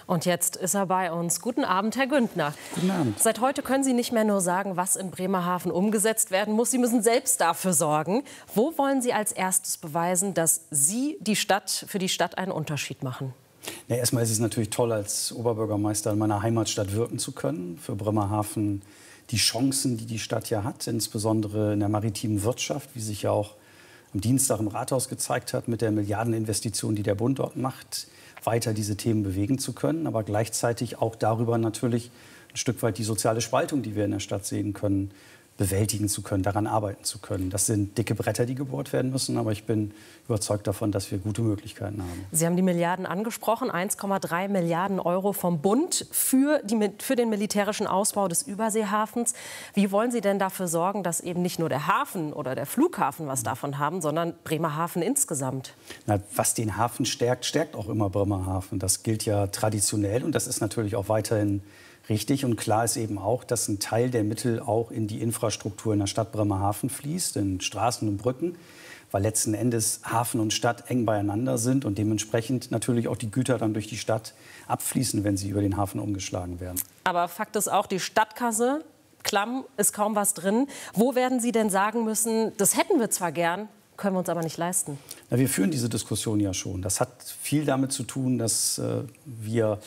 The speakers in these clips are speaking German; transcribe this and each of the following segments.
Und jetzt ist er bei uns. Guten Abend, Herr Güntner. Guten Abend. Seit heute können Sie nicht mehr nur sagen, was in Bremerhaven umgesetzt werden muss. Sie müssen selbst dafür sorgen. Wo wollen Sie als erstes beweisen, dass Sie für die Stadt einen Unterschied machen? Ja, erstmal ist es natürlich toll, als Oberbürgermeister in meiner Heimatstadt wirken zu können. Für Bremerhaven die Chancen, die die Stadt ja hat, insbesondere in der maritimen Wirtschaft, wie sich ja auch am Dienstag im Rathaus gezeigt hat, mit der Milliardeninvestition, die der Bund dort macht, weiter diese Themen bewegen zu können, aber gleichzeitig auch darüber natürlich ein Stück weit die soziale Spaltung, die wir in der Stadt sehen können, bewältigen zu können, daran arbeiten zu können. Das sind dicke Bretter, die gebohrt werden müssen, aber ich bin überzeugt davon, dass wir gute Möglichkeiten haben. Sie haben die Milliarden angesprochen, 1,3 Milliarden Euro vom Bund für den militärischen Ausbau des Überseehafens. Wie wollen Sie denn dafür sorgen, dass eben nicht nur der Hafen oder der Flughafen was davon haben, sondern Bremerhaven insgesamt? Na, was den Hafen stärkt, stärkt auch immer Bremerhaven. Das gilt ja traditionell und das ist natürlich auch weiterhin richtig. Und klar ist eben auch, dass ein Teil der Mittel auch in die Infrastruktur in der Stadt Bremerhaven fließt, in Straßen und Brücken, weil letzten Endes Hafen und Stadt eng beieinander sind und dementsprechend natürlich auch die Güter dann durch die Stadt abfließen, wenn sie über den Hafen umgeschlagen werden. Aber Fakt ist auch, die Stadtkasse, klamm, ist kaum was drin. Wo werden Sie denn sagen müssen, das hätten wir zwar gern, können wir uns aber nicht leisten? Na, wir führen diese Diskussion ja schon. Das hat viel damit zu tun, dass wir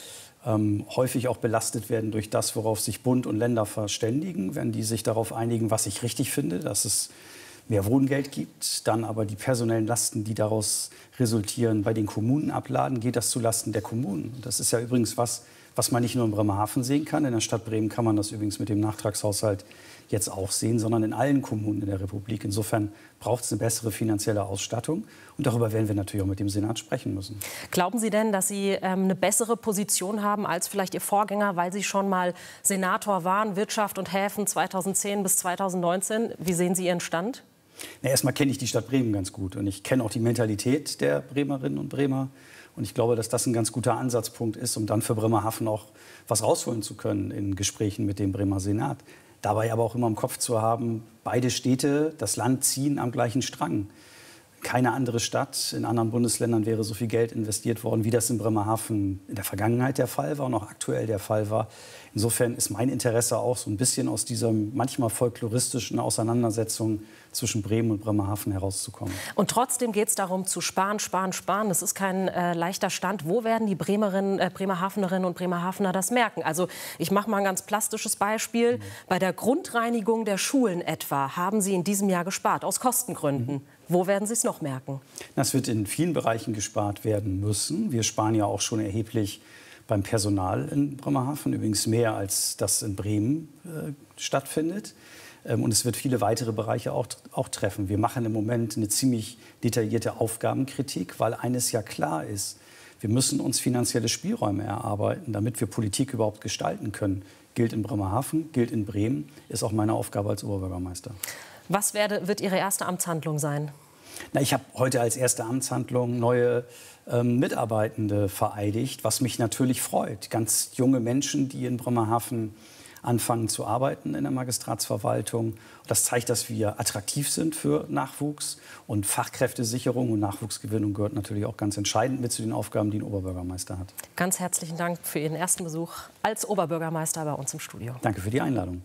häufig auch belastet werden durch das, worauf sich Bund und Länder verständigen, wenn die sich darauf einigen, was ich richtig finde, dass es mehr Wohngeld gibt, dann aber die personellen Lasten, die daraus resultieren, bei den Kommunen abladen, geht das zulasten der Kommunen. Das ist ja übrigens was man nicht nur in Bremerhaven sehen kann. In der Stadt Bremen kann man das übrigens mit dem Nachtragshaushalt jetzt auch sehen, sondern in allen Kommunen in der Republik. Insofern braucht es eine bessere finanzielle Ausstattung. Und darüber werden wir natürlich auch mit dem Senat sprechen müssen. Glauben Sie denn, dass Sie eine bessere Position haben als vielleicht Ihr Vorgänger, weil Sie schon mal Senator waren, Wirtschaft und Häfen 2010 bis 2019? Wie sehen Sie Ihren Stand? Na, erstmal kenne ich die Stadt Bremen ganz gut. Und ich kenne auch die Mentalität der Bremerinnen und Bremer. Und ich glaube, dass das ein ganz guter Ansatzpunkt ist, um dann für Bremerhaven auch was rausholen zu können in Gesprächen mit dem Bremer Senat. Dabei aber auch immer im Kopf zu haben, beide Städte, das Land ziehen am gleichen Strang. Keine andere Stadt in anderen Bundesländern wäre so viel Geld investiert worden, wie das in Bremerhaven in der Vergangenheit der Fall war und auch aktuell der Fall war. Insofern ist mein Interesse auch so ein bisschen aus dieser manchmal folkloristischen Auseinandersetzung zwischen Bremen und Bremerhaven herauszukommen. Und trotzdem geht es darum, zu sparen, sparen, sparen. Das ist kein leichter Stand. Wo werden die Bremerhavenerinnen und Bremerhavener das merken? Also ich mache mal ein ganz plastisches Beispiel. Bei der Grundreinigung der Schulen etwa haben Sie in diesem Jahr gespart, aus Kostengründen. Wo werden Sie es noch merken? Das wird in vielen Bereichen gespart werden müssen. Wir sparen ja auch schon erheblich beim Personal in Bremerhaven, übrigens mehr als das in Bremen stattfindet. Und es wird viele weitere Bereiche auch treffen. Wir machen im Moment eine ziemlich detaillierte Aufgabenkritik, weil eines ja klar ist: Wir müssen uns finanzielle Spielräume erarbeiten, damit wir Politik überhaupt gestalten können. Gilt in Bremerhaven, gilt in Bremen, ist auch meine Aufgabe als Oberbürgermeister. Was wird Ihre erste Amtshandlung sein? Na, ich habe heute als erste Amtshandlung neue Mitarbeitende vereidigt, was mich natürlich freut. Ganz junge Menschen, die in Bremerhaven anfangen zu arbeiten in der Magistratsverwaltung. Das zeigt, dass wir attraktiv sind für Nachwuchs. Und Fachkräftesicherung und Nachwuchsgewinnung gehört natürlich auch ganz entscheidend mit zu den Aufgaben, die ein Oberbürgermeister hat. Ganz herzlichen Dank für Ihren ersten Besuch als Oberbürgermeister bei uns im Studio. Danke für die Einladung.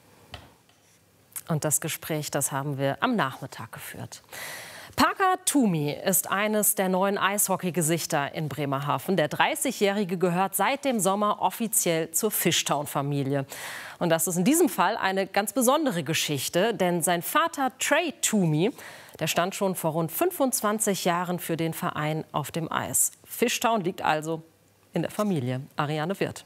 Und das Gespräch, das haben wir am Nachmittag geführt. Parker Toomey ist eines der neuen Eishockey-Gesichter in Bremerhaven. Der 30-Jährige gehört seit dem Sommer offiziell zur Fishtown-Familie. Und das ist in diesem Fall eine ganz besondere Geschichte, denn sein Vater Trey Toomey, der stand schon vor rund 25 Jahren für den Verein auf dem Eis. Fishtown liegt also in der Familie. Ariane Wirth.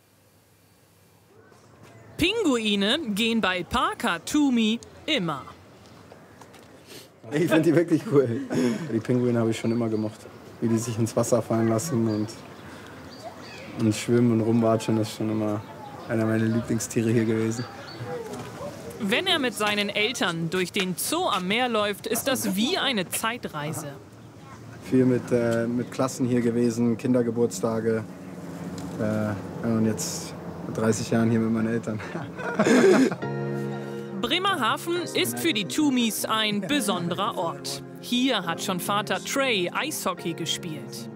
Pinguine gehen bei Parker Toomey immer. Ich finde die wirklich cool. Die Pinguine habe ich schon immer gemocht. Wie die sich ins Wasser fallen lassen und schwimmen und rumwatschen, das ist schon immer einer meiner Lieblingstiere hier gewesen. Wenn er mit seinen Eltern durch den Zoo am Meer läuft, ist das wie eine Zeitreise. Viel mit Klassen hier gewesen, Kindergeburtstage. Und jetzt mit 30 Jahren hier mit meinen Eltern. Bremerhaven ist für die Toomeys ein besonderer Ort. Hier hat schon Vater Trey Eishockey gespielt.